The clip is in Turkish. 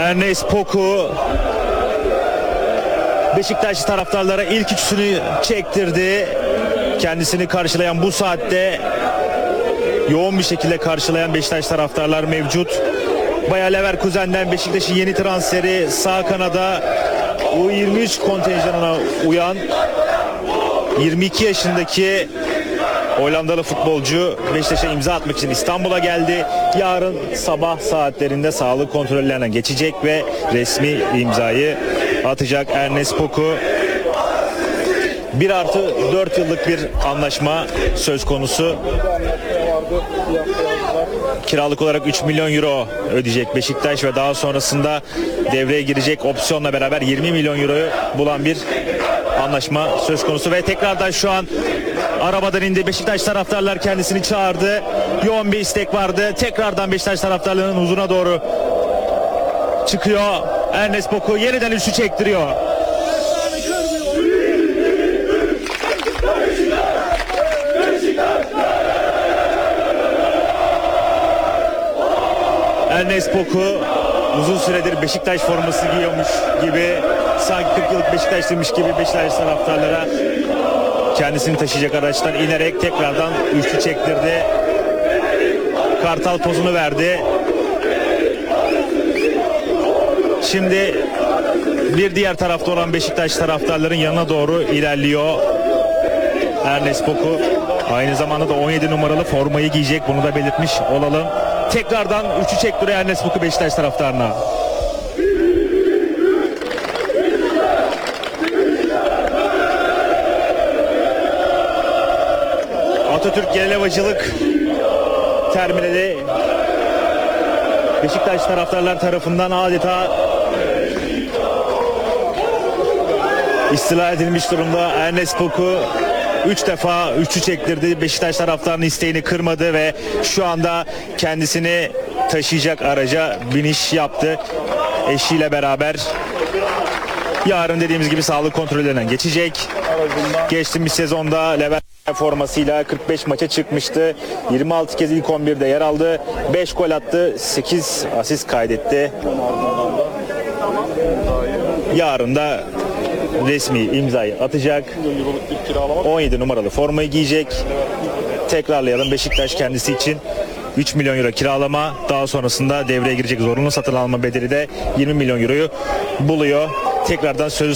Ernest Poku Beşiktaşlı taraftarlara ilk üçünü çektirdi. Kendisini karşılayan bu saatte yoğun bir şekilde karşılayan Beşiktaş taraftarlar mevcut. Bayer Leverkusen'den Beşiktaş'ın yeni transferi sağ kanada U23 kontenjanına uyan 22 yaşındaki Hollandalı futbolcu Beşiktaş'a imza atmak için İstanbul'a geldi. Yarın sabah saatlerinde sağlık kontrollerine geçecek ve resmi imzayı atacak Ernest Poku. 1+4 yıllık bir anlaşma söz konusu. Kiralık olarak 3 milyon euro ödeyecek Beşiktaş ve daha sonrasında devreye girecek opsiyonla beraber 20 milyon euroyu bulan bir anlaşma söz konusu ve tekrardan şu an arabadan indi. Beşiktaş taraftarlar kendisini çağırdı. Yoğun bir istek vardı. Tekrardan Beşiktaş taraftarlarının huzuruna doğru çıkıyor. Ernest Poku yeniden üçlü çektiriyor. Ernest Poku uzun süredir Beşiktaş forması giyiyormuş gibi, sanki 40 yıllık Beşiktaşlıymış gibi Beşiktaş taraftarlara kendisini taşıyacak araçtan inerek tekrardan üçlü çektirdi. Kartal pozunu verdi. Şimdi bir diğer tarafta olan Beşiktaş taraftarların yanına doğru ilerliyor Ernest Poku. Aynı zamanda da 17 numaralı formayı giyecek, bunu da belirtmiş olalım. Tekrardan üçlü çektiriyor Ernest Poku Beşiktaş taraftarına. Atatürk Genel Havacılık Terminali Beşiktaş taraftarlar tarafından adeta istila edilmiş durumda. Ernest Poku 3 defa üçlü çektirdi. Beşiktaş taraftarının isteğini kırmadı ve şu anda kendisini taşıyacak araca biniş yaptı. Eşiyle beraber yarın dediğimiz gibi sağlık kontrollerinden geçecek. Geçtiğimiz sezonda Leverkusen formasıyla 45 maça çıkmıştı. 26 kez ilk 11'de yer aldı. 5 gol attı. 8 asist kaydetti. Yarın da resmi imzayı atacak. 17 numaralı formayı giyecek. Tekrarlayalım, Beşiktaş kendisi için 3 milyon euro kiralama, daha sonrasında devreye girecek zorunlu satın alma bedeli de 20 milyon euroyu buluyor. Tekrardan sözü